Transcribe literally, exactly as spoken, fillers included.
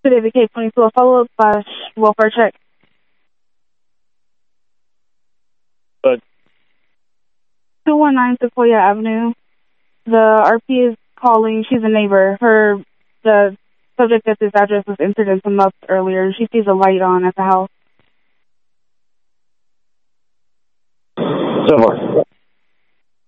Today, the K twenty-two, a follow-up slash welfare check. Good. two one nine Sequoia Avenue. The R P is calling. She's a neighbor. Her, the subject at this address was entered in some months earlier. She sees a light on at the house. So far.